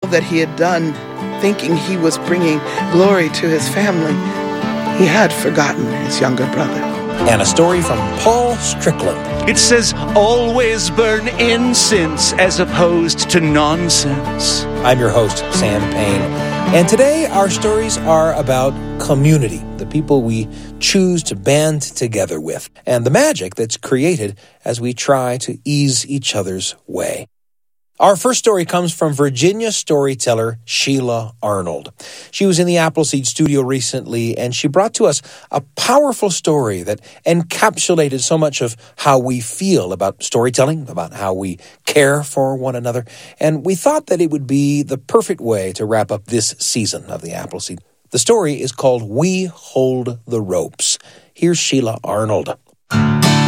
that he had done, thinking he was bringing glory to his family, he had forgotten his younger brother. And a story from Paul Strickland. It says, always burn incense as opposed to nonsense. I'm your host, Sam Payne. And today our stories are about community, the people we choose to band together with, and the magic that's created as we try to ease each other's way. Our first story comes from Virginia storyteller Sheila Arnold. She was in the Appleseed studio recently, and she brought to us a powerful story that encapsulated so much of how we feel about storytelling, about how we care for one another, and we thought that it would be the perfect way to wrap up this season of the Appleseed. The story is called We Hold the Ropes. Here's Sheila Arnold.